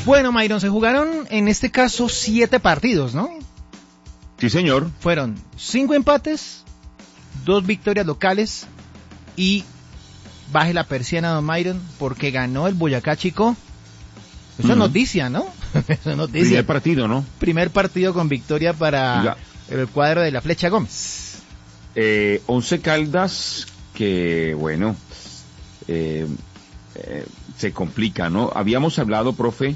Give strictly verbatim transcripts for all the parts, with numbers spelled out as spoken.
Bueno, Myron, se jugaron en este caso siete partidos, ¿no? Sí, señor. Fueron cinco empates, dos victorias locales y baje la persiana, don Myron, porque ganó el Boyacá Chicó. Eso uh-huh. es noticia, ¿no? Eso es noticia. Primer partido, ¿no? Primer partido con victoria para Diga. el cuadro de la Flecha Gómez. Eh, Once Caldas, que bueno, eh, eh, se complica, ¿no? Habíamos hablado, profe,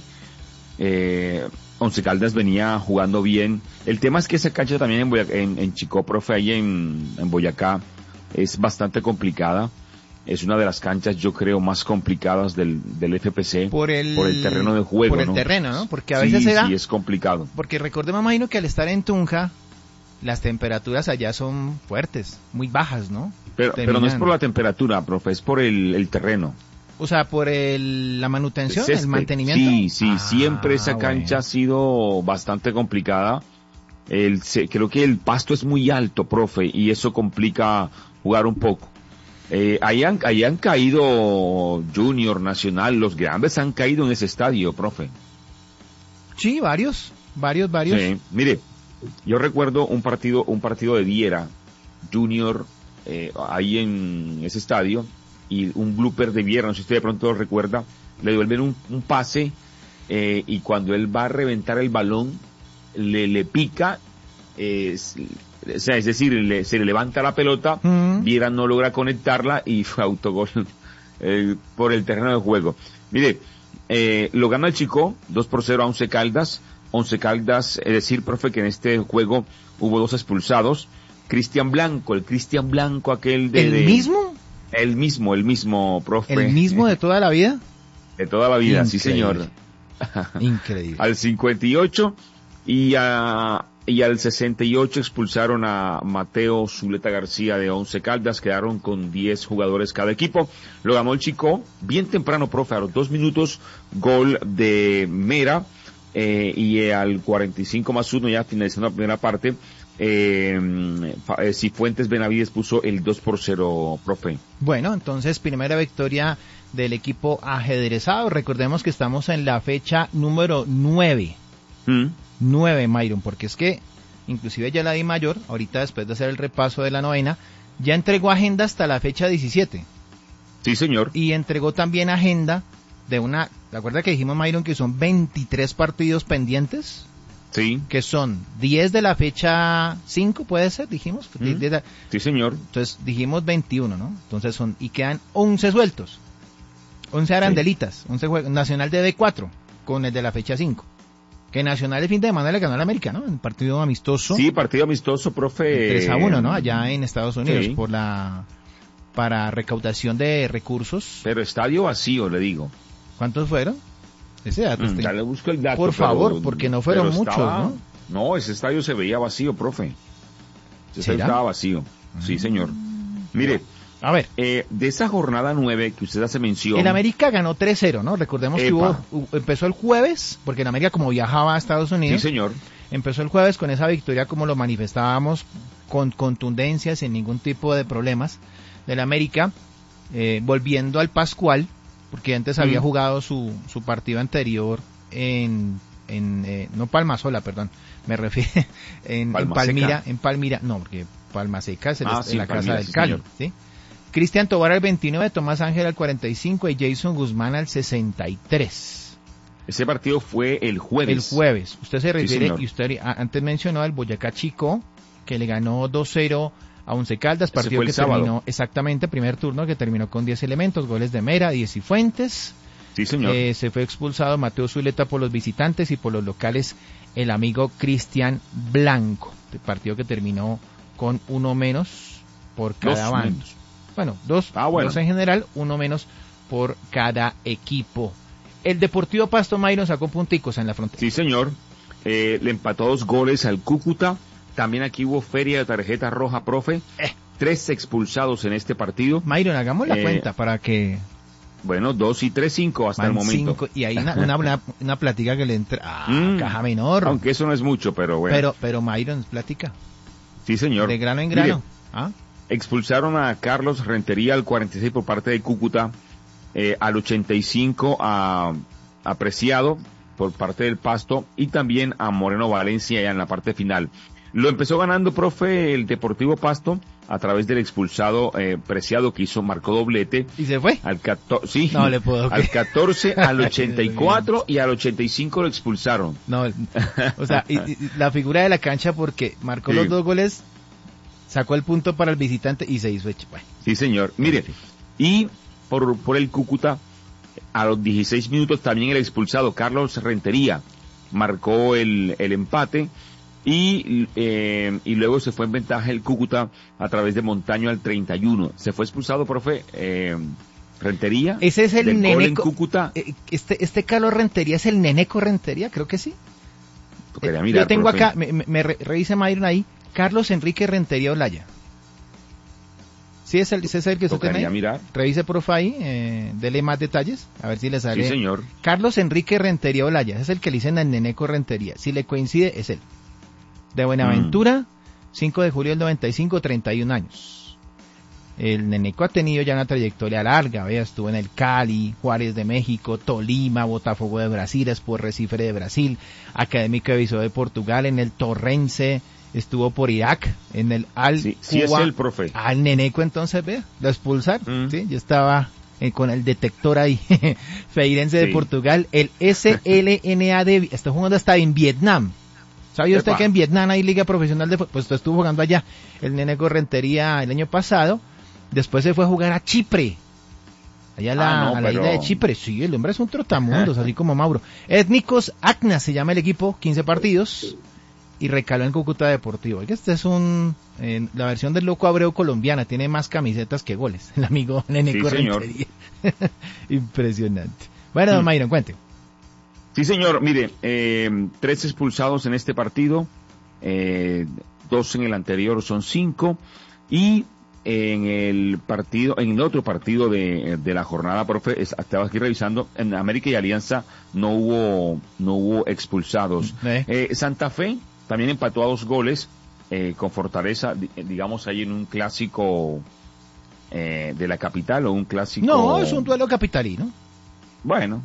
eh, Once Caldas venía jugando bien. El tema es que esa cancha también en, Boyacá, en, en Chicó, profe, ahí en, en Boyacá, es bastante complicada. Es una de las canchas, yo creo, más complicadas del, del F P C. Por el, por el terreno de juego, Por el ¿no? terreno, ¿no? Porque a veces sí, se da... Sí, es complicado. Porque recordemos, imagino, que al estar en Tunja, las temperaturas allá son fuertes, muy bajas, ¿no? Pero, pero no es por la temperatura, profe, es por el, el terreno. O sea, por el, la manutención, el, el mantenimiento. Sí, sí, ah, siempre esa cancha bueno. ha sido bastante complicada. El, se, creo que el pasto es muy alto, profe, y eso complica jugar un poco. Eh, ahí han, ahí han caído Junior, Nacional, los grandes han caído en ese estadio, profe. Sí, varios, varios, varios. Sí, mire, yo recuerdo un partido, un partido de Viera, Junior, eh, ahí en ese estadio, y un blooper de Viera, no sé si usted de pronto lo recuerda, le devuelven un, un pase, eh, y cuando él va a reventar el balón, le, le pica, eh, o sea, es decir, le, se le levanta la pelota, uh-huh. Viera no logra conectarla y fue autogol eh, por el terreno de juego. Mire, eh, lo gana el Chicó, dos por cero a Once Caldas. Once Caldas, es decir, profe, que en este juego hubo dos expulsados. Cristian Blanco, el Cristian Blanco aquel de... ¿El de, mismo? El mismo, el mismo, profe. ¿El mismo de toda la vida? De toda la vida, Increíble. Sí, señor. Increíble. Al cincuenta y ocho y a... Y al sesenta y ocho expulsaron a Mateo Zuleta García de Once Caldas, quedaron con diez jugadores cada equipo. Lo ganó el Chicó, bien temprano, profe, a los dos minutos, gol de Mera, eh, y eh, al cuarenta y cinco más uno, ya finalizando la primera parte, eh, eh, Cifuentes Benavides puso el dos por cero, profe. Bueno, entonces, primera victoria del equipo ajedrezado. Recordemos que estamos en la fecha número nueve. ¿Mm? nueve, Myron, porque es que inclusive ya la di mayor, ahorita después de hacer el repaso de la novena, ya entregó agenda hasta la fecha diecisiete. Sí, señor. Y entregó también agenda de una, ¿te acuerdas que dijimos, Myron, que son veintitrés partidos pendientes? Sí. Que son diez de la fecha cinco, ¿puede ser? Dijimos. ¿Mm? diez de, sí, señor. Entonces dijimos veintiuno, ¿no? Entonces son, y quedan once sueltos. once arandelitas. Sí. once juegos. Nacional debe cuatro con el de la fecha cinco. Que Nacional el fin de semana le ganó al América, ¿no? En partido amistoso. Sí, partido amistoso, profe. tres a uno, ¿no? Allá en Estados Unidos, sí. por la, para recaudación de recursos. Pero estadio vacío, le digo. ¿Cuántos fueron? Ese dato. Mm, ya le busco el dato. Por favor, pero, porque no fueron muchos, estaba, ¿no? No, ese estadio se veía vacío, profe. Ese estadio estaba vacío. Sí, señor. Mire. A ver. Eh, de esa jornada nueve que usted hace mención. El América ganó tres cero, ¿no? Recordemos Epa. que hubo, empezó el jueves, porque el América como viajaba a Estados Unidos. Sí, señor. Empezó el jueves con esa victoria como lo manifestábamos, con contundencia, sin ningún tipo de problemas, del América, eh, volviendo al Pascual, porque antes mm. había jugado su, su partido anterior en, en eh, no Palmasola, perdón, me refiero, en, en Palmira, en Palmira, no, porque Palmaseca es el, ah, en sí, la Palmira, casa del sí, Cali, señor. ¿sí? Cristian Tobar al veintinueve, Tomás Ángel al cuarenta y cinco y Jason Guzmán al sesenta y tres. Ese partido fue el jueves. El jueves. Usted se refiere, sí, y usted antes mencionó al Boyacá Chicó, que le ganó dos cero a Once Caldas, partido que sábado. terminó exactamente, primer turno, que terminó con diez elementos, goles de Mera, diez Cifuentes. Sí, señor. Eh, se fue expulsado Mateo Zuleta por los visitantes y por los locales el amigo Cristian Blanco. El partido que terminó con uno menos por cada dos bando. Menos. Bueno, dos, ah, bueno. dos en general, uno menos por cada equipo. El Deportivo Pasto, Myron, sacó punticos en la frontera. Sí, señor. Eh, le empató dos goles al Cúcuta. También aquí hubo feria de tarjeta roja, profe. Eh. Tres expulsados en este partido. Myron, hagamos la eh, cuenta para que... Bueno, dos y tres, cinco hasta el momento. Cinco, y hay una, una, una, una plática que le entra a ah, mm, caja menor. Aunque eso no es mucho, pero bueno. Pero, pero Myron, plática. Sí, señor. De grano en grano. Mire, ¿Ah? expulsaron a Carlos Rentería al cuarenta y seis por parte de Cúcuta, eh, al ochenta y cinco a, a Preciado por parte del Pasto y también a Moreno Valencia ya en la parte final. Lo empezó ganando, profe, el Deportivo Pasto a través del expulsado eh, Preciado que hizo, marcó doblete. ¿Y se fue? Al catorce, sí, no le puedo al catorce, al ochenta y cuatro y al ochenta y cinco lo expulsaron. No, o sea, y, y, la figura de la cancha porque marcó sí. los dos goles, sacó el punto para el visitante y se hizo hecho. Bueno. Sí, señor. Mire, y por, por el Cúcuta, a los dieciséis minutos también el expulsado Carlos Rentería marcó el, el empate. Y, eh, y luego se fue en ventaja el Cúcuta a través de Montaño al treinta y uno. Se fue expulsado, profe, eh, Rentería. Ese es el del Neneco. Gol en Cúcuta. Este, este Carlos Rentería es el Neneco Rentería, creo que sí. Eh, mirar, yo tengo profe. acá, me, me, me revise Mayron ahí, Carlos Enrique Rentería Olaya. ¿Sí es el, ¿sí es el que usted tiene ahí? Mirar. Revise, profe, ahí, eh, dele más detalles, a ver si le sale. Sí, señor. Carlos Enrique Rentería Olaya, ese es el que le dicen al Neneco Rentería. Si le coincide, es él. De Buenaventura, mm. cinco de julio del noventa y cinco, treinta y un años. El Neneco ha tenido ya una trayectoria larga, vea, estuvo en el Cali, Juárez de México, Tolima, Botafogo de Brasil, Sport Recife de Brasil, Académico de Viseu de Portugal, en el Torrense, estuvo por Irak, en el Al sí, Cuba. Sí es el profe. Al Neneco entonces, vea, lo expulsar, mm. sí, ya estaba eh, con el detector ahí, Feirense sí. de Portugal, el S L N A de, está jugando hasta en Vietnam. ¿Sabía usted Epa. que en Vietnam hay liga profesional de fútbol? Pues usted estuvo jugando allá, el Neneco Rentería el año pasado, después se fue a jugar a Chipre, allá a la, ah, no, a la pero... isla de Chipre. Sí, el hombre es un trotamundos, así como Mauro. Étnicos Acna se llama el equipo, quince partidos, y recaló en Cúcuta Deportivo. Oiga, este es un, eh, la versión del Loco Abreu colombiana, tiene más camisetas que goles, el amigo Neneco sí, Rentería. Impresionante. Bueno, don mm. Mayron, cuente. Sí, señor. Mire, eh, tres expulsados en este partido, eh, dos en el anterior son cinco, y en el partido, en el otro partido de, de la jornada, profe, estaba aquí revisando, en América y Alianza no hubo, no hubo expulsados. ¿Eh? Eh, Santa Fe también empató a dos goles, eh, con Fortaleza, digamos ahí en un clásico, eh, de la capital, o un clásico. No, es un duelo capitalino. Bueno.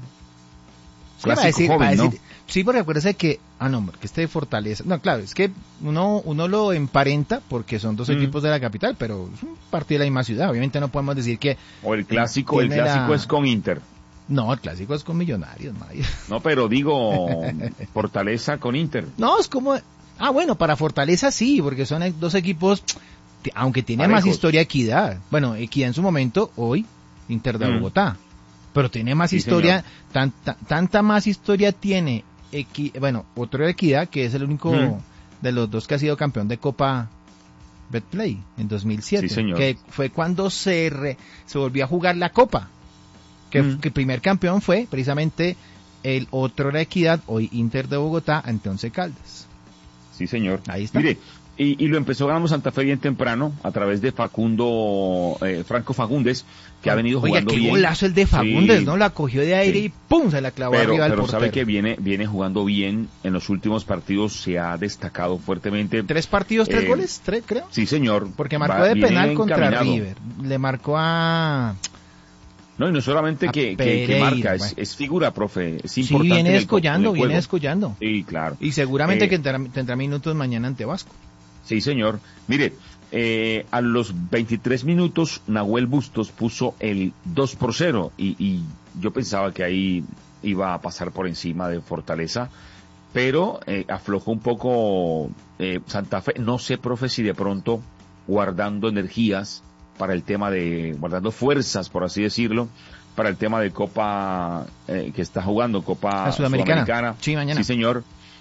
Clásico decir, joven, ¿no? Decir, sí, porque acuérdese que, ah no, que este de Fortaleza, no, claro, es que uno uno lo emparenta porque son dos mm. equipos de la capital, pero es un partido de la misma ciudad, obviamente no podemos decir que... O el clásico, el clásico la... es con Inter. No, el clásico es con Millonarios, Mario. No, pero digo, Fortaleza con Inter. No, es como, ah bueno, para Fortaleza sí, porque son dos equipos, aunque tiene Parejos. Más historia Equidad, bueno, Equidad en su momento, hoy, Inter de mm. Bogotá. Pero tiene más sí, historia, tanta, tanta más historia tiene, equi, bueno, otro de Equidad, que es el único mm. de los dos que ha sido campeón de Copa Betplay en dos mil siete, sí, señor. Que fue cuando se re, se volvió a jugar la Copa, que, mm. que el primer campeón fue precisamente el otro de Equidad, hoy Inter de Bogotá, ante Once Caldas. Sí, señor. Ahí está. Mire, Y, y lo empezó ganando Santa Fe bien temprano a través de Facundo, eh, Franco Fagundes, que ha venido Oiga, jugando qué bien. Golazo el de Fagundes, sí. ¿no? La cogió de aire sí. y ¡pum! Se la clavó pero, arriba al pero portero. Pero sabe que viene, viene jugando bien. En los últimos partidos se ha destacado fuertemente. ¿Tres partidos, tres eh, goles? ¿Tres, creo? Sí, señor. Porque marcó Va, de penal contra encaminado. River. Le marcó a... No, y no solamente que, Pereira, que, que marca, es, es figura, profe. Es importante. Sí, viene descollando, viene descollando. Sí, claro. Y seguramente eh, que tendrá, tendrá minutos mañana ante Vasco. Sí, señor. Mire, eh, a los veintitrés minutos, Nahuel Bustos puso el dos por cero y, y yo pensaba que ahí iba a pasar por encima de Fortaleza, pero eh, aflojó un poco eh, Santa Fe. No sé, profe, si de pronto guardando energías para el tema de, guardando fuerzas, por así decirlo, para el tema de Copa eh, que está jugando, Copa Sudamericana. Sudamericana. Sí, mañana. Sí, señor.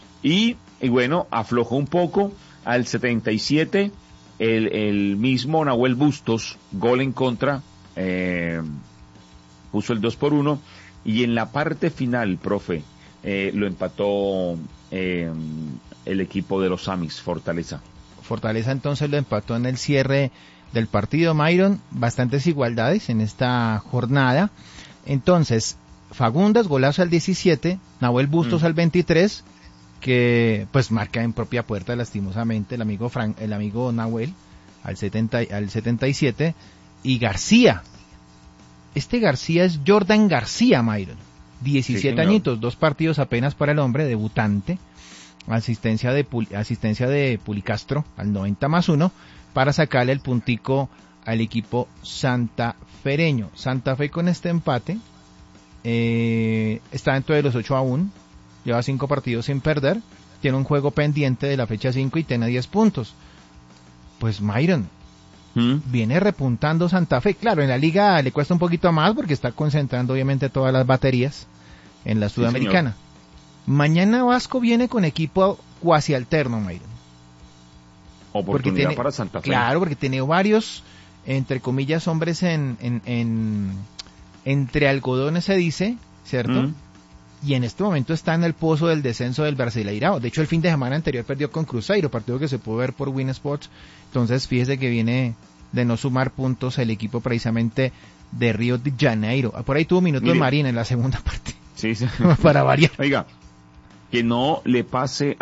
Y, y bueno, aflojó un poco. Al setenta y siete, el, el mismo Nahuel Bustos, gol en contra, eh, puso el dos por uno, y en la parte final, profe, eh, lo empató eh, el equipo de los Amis, Fortaleza. Fortaleza entonces lo empató en el cierre del partido, Mayron, bastantes igualdades en esta jornada. Entonces, Fagundes, golazo al diecisiete, Nahuel Bustos mm. al veintitrés, que pues marca en propia puerta lastimosamente el amigo Frank, el amigo Nahuel al setenta, al setenta y siete, y García, este García es Jordan García, Mayron, diecisiete sí, añitos, dos partidos apenas para el hombre, debutante, asistencia de asistencia de Pulicastro al noventa más uno, para sacarle el puntico al equipo santafereño. Santa Fe con este empate eh, está dentro de los ocho aún, lleva cinco partidos sin perder, tiene un juego pendiente de la fecha cinco y tiene diez puntos. Pues Myron, ¿Mm? viene repuntando Santa Fe. Claro, en la liga le cuesta un poquito más porque está concentrando obviamente todas las baterías en la Sudamericana. Sí, mañana Vasco viene con equipo cuasi alterno, Myron. Oportunidad tiene, para Santa Fe. Claro, porque tiene varios, entre comillas, hombres en, en, en entre algodones se dice, ¿cierto? ¿Mm? Y en este momento está en el pozo del descenso del Brasileirao. De hecho, el fin de semana anterior perdió con Cruzeiro, partido que se pudo ver por Win Sports. Entonces, fíjese que viene de no sumar puntos el equipo precisamente de Río de Janeiro. Por ahí tuvo minutos Mire, Marín en la segunda parte. Sí, sí. Para variar. Oiga, que no le pase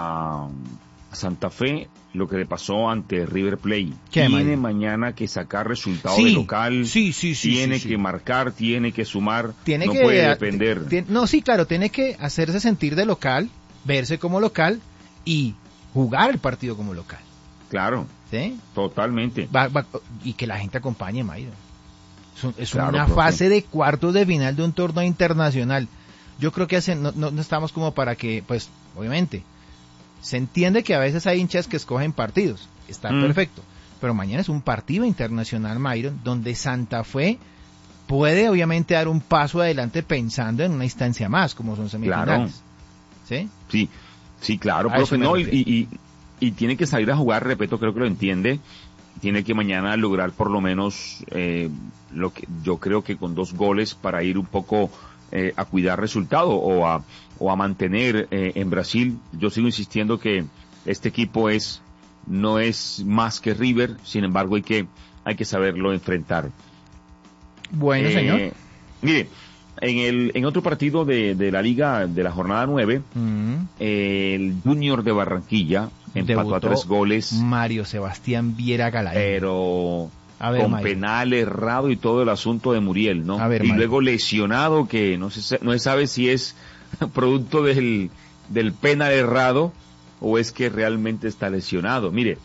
a Santa Fe lo que le pasó ante River Plate. Tiene man? mañana que sacar resultado sí, de local, sí, sí, sí, tiene sí, sí. que marcar, tiene que sumar, tiene no que, puede depender. T- no, sí, claro, tiene que hacerse sentir de local, verse como local y jugar el partido como local. Claro, ¿sí? Totalmente. Va, va, y que la gente acompañe, Mayro. Es, es claro, una profe. fase de cuartos de final de un torneo internacional. Yo creo que hace, no, no, no estamos como para que, pues, obviamente, se entiende que a veces hay hinchas que escogen partidos, está mm. perfecto, pero mañana es un partido internacional, Myron, donde Santa Fe puede obviamente dar un paso adelante pensando en una instancia más, como son semifinales. Claro. ¿Sí? Sí, sí, claro, profe, no, y, y, y tiene que salir a jugar, repito, creo que lo entiende, tiene que mañana lograr por lo menos, eh, lo que yo creo que con dos goles para ir un poco eh, a cuidar resultado o a o a mantener eh, en Brasil. Yo sigo insistiendo que este equipo es no es más que River, sin embargo hay que hay que saberlo enfrentar. Bueno, eh, señor. Mire, en el en otro partido de, de la liga de la jornada nueve, mm. eh, el Junior de Barranquilla empató Debutó a tres goles. Mario Sebastián Viera Galay. Pero a ver, con Mario. penal errado y todo el asunto de Muriel, ¿no? A ver, y Mario. luego lesionado, que no se no se sabe si es producto del, del penal errado o es que realmente está lesionado. Mire,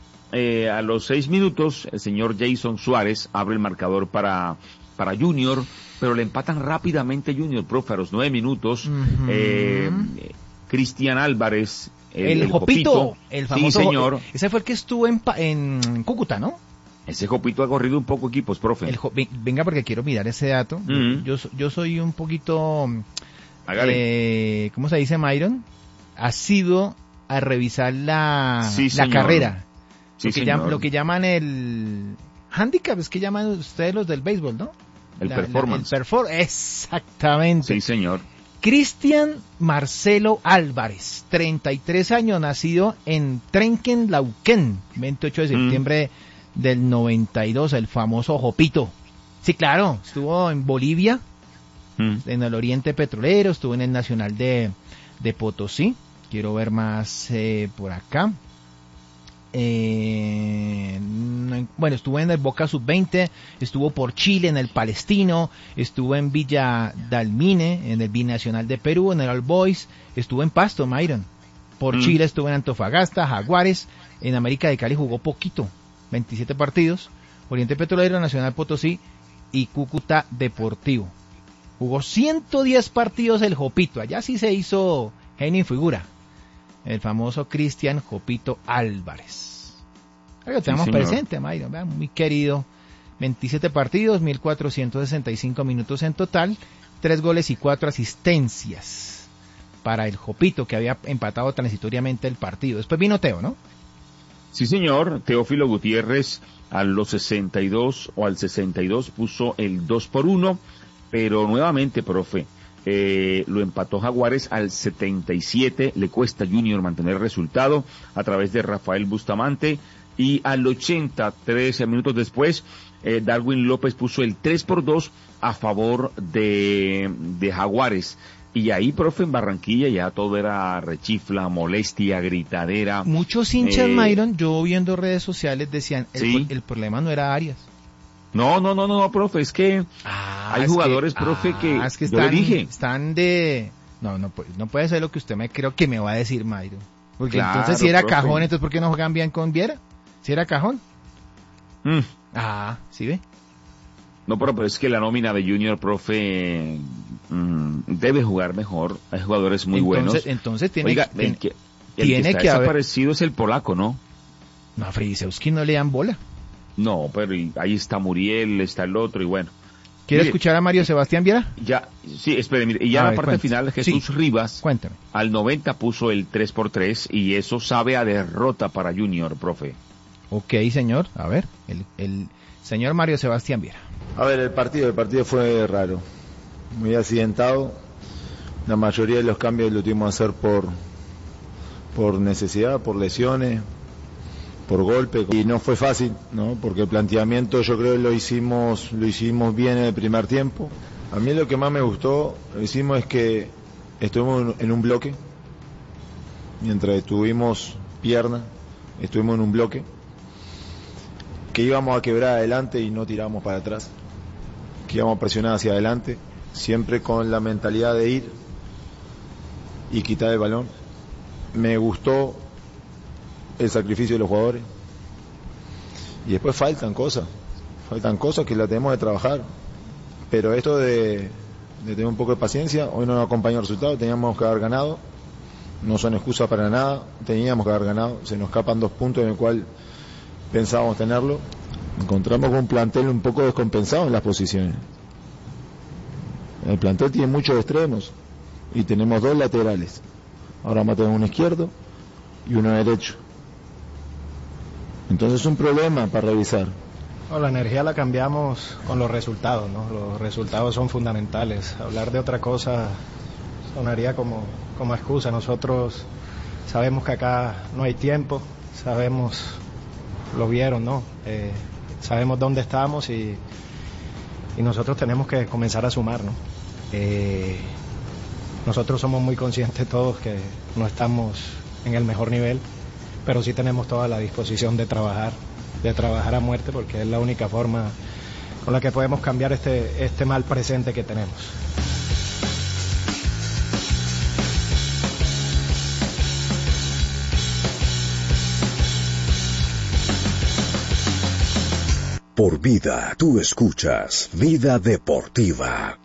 eh, a los seis minutos el señor Jason Suárez abre el marcador para, para Junior, pero le empatan rápidamente Junior, profe, a los nueve minutos. Uh-huh. eh, Cristian Álvarez, el, el Jopito, Jopito, el famoso. Sí, señor. Ese fue el que estuvo en, en Cúcuta, ¿no? Ese Jopito ha corrido un poco equipos, profe. El, venga, porque quiero mirar ese dato. Uh-huh. Yo, yo soy un poquito... Eh, ¿cómo se dice, Myron? Ha sido a revisar la, sí, la carrera. Sí, lo, que llaman, lo que llaman el handicap, es que llaman ustedes los del béisbol, ¿no? El la, performance. La, el perfor- exactamente. Sí, señor. Cristian Marcelo Álvarez, treinta y tres años, nacido en Trenken, Lauquén, veintiocho de septiembre mm. del noventa y dos, el famoso Jopito. Sí, claro, estuvo en Bolivia, en el Oriente Petrolero, estuvo en el Nacional de, de Potosí. Quiero ver más eh, por acá. Eh, bueno, estuvo en el Boca sub veinte, estuvo por Chile en el Palestino, estuvo en Villa Dalmine, en el Binacional de Perú, en el All Boys, estuvo en Pasto, Myron. Por mm. Chile estuvo en Antofagasta, Jaguares, en América de Cali jugó poquito, veintisiete partidos, Oriente Petrolero, Nacional Potosí y Cúcuta Deportivo. Jugó ciento diez partidos el Jopito, allá sí se hizo genio y figura. El famoso Cristian Jopito Álvarez. Ahí lo tenemos sí, presente, Mayro, vean, muy querido. veintisiete partidos, mil cuatrocientos sesenta y cinco minutos en total, tres goles y cuatro asistencias para el Jopito, que había empatado transitoriamente el partido. Después vino Teo, ¿no? Sí, señor. Teófilo Gutiérrez a los sesenta y dos o al sesenta y dos puso el dos por uno. Pero nuevamente, profe, eh, lo empató Jaguares al setenta y siete, le cuesta a Junior mantener el resultado a través de Rafael Bustamante, y al ochenta, trece minutos después, eh, Darwin López puso el tres por dos a favor de, de Jaguares. Y ahí, profe, en Barranquilla ya todo era rechifla, molestia, gritadera. Muchos hinchas, eh, Myron, yo viendo redes sociales decían, el, ¿sí? el problema no era Arias. No, no, no, no, profe, es que ah, hay jugadores, que, profe, que, ah, es que yo están, le dije. están de... No, no, no puede ser lo que usted me creo que me va a decir, Mayro. Porque Claro, entonces si era profe. cajón, entonces ¿por qué no juegan bien con Viera? Si era cajón. Mm. Ah, ¿sí ve? No, pero, pero es que la nómina de Junior, profe, mmm, debe jugar mejor. Hay jugadores muy entonces, buenos. Entonces tiene, Oiga, tiene, el que, el tiene que está que haber... desaparecido es el polaco, ¿no? No, a Fridisewski no le dan bola. No, pero y ahí está Muriel, está el otro, y bueno. ¿Quiere Mire, escuchar a Mario Sebastián Viera? Ya, sí, espere, mire, y ya A en la ver, parte cuéntame. final, Jesús Sí, Rivas, cuéntame. al noventa puso el tres por tres, y eso sabe a derrota para Junior, profe. Ok, señor. A ver, el, el señor Mario Sebastián Viera. A ver, el partido, el partido fue raro, muy accidentado. La mayoría de los cambios lo tuvimos que hacer por, por necesidad, por lesiones, por golpe, y no fue fácil, ¿no? Porque el planteamiento yo creo que lo hicimos, lo hicimos bien en el primer tiempo. A mí lo que más me gustó, lo hicimos es que estuvimos en un bloque, mientras tuvimos pierna, estuvimos en un bloque, que íbamos a quebrar adelante y no tiramos para atrás, que íbamos a presionar hacia adelante, siempre con la mentalidad de ir y quitar el balón. Me gustó el sacrificio de los jugadores, y después faltan cosas, faltan cosas que las tenemos que trabajar, pero esto de, de tener un poco de paciencia, hoy no nos acompañó el resultado, teníamos que haber ganado, no son excusas para nada, teníamos que haber ganado, se nos escapan dos puntos en el cual pensábamos tenerlo. Encontramos con un plantel un poco descompensado en las posiciones. El plantel tiene muchos extremos y tenemos dos laterales. Ahora vamos a tener uno izquierdo y uno derecho. Entonces es un problema para revisar. No, la energía la cambiamos con los resultados, ¿no? Los resultados son fundamentales. Hablar de otra cosa sonaría como, como excusa. Nosotros sabemos que acá no hay tiempo, sabemos, lo vieron, ¿no? Eh, sabemos dónde estamos y, y nosotros tenemos que comenzar a sumar, ¿no? Eh, nosotros somos muy conscientes todos que no estamos en el mejor nivel, pero sí tenemos toda la disposición de trabajar, de trabajar a muerte, porque es la única forma con la que podemos cambiar este, este mal presente que tenemos. Por Vida, tú escuchas Vida Deportiva.